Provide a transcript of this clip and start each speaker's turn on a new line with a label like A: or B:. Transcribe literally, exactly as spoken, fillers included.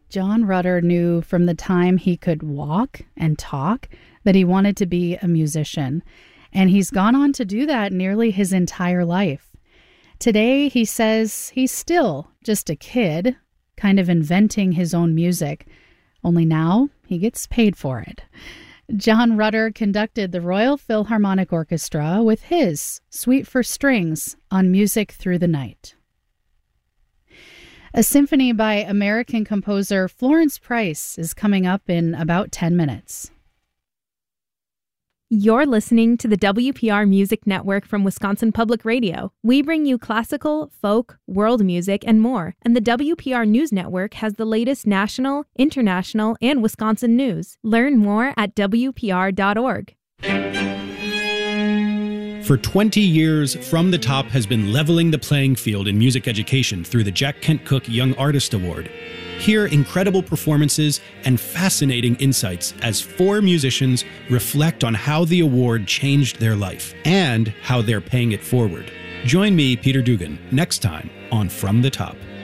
A: John Rutter knew from the time he could walk and talk that he wanted to be a musician, and he's gone on to do that nearly his entire life. Today, he says he's still just a kid, kind of inventing his own music, only now he gets paid for it. John Rutter conducted the Royal Philharmonic Orchestra with his Suite for Strings on Music Through the Night. A symphony by American composer Florence Price is coming up in about ten minutes.
B: You're listening to the W P R Music Network from Wisconsin Public Radio. We bring you classical, folk, world music, and more. And the W P R News Network has the latest national, international, and Wisconsin news. Learn more at W P R dot org.
C: For twenty years, From the Top has been leveling the playing field in music education through the Jack Kent Cooke Young Artist Award. Hear incredible performances and fascinating insights as four musicians reflect on how the award changed their life and how they're paying it forward. Join me, Peter Dugan, next time on From the Top.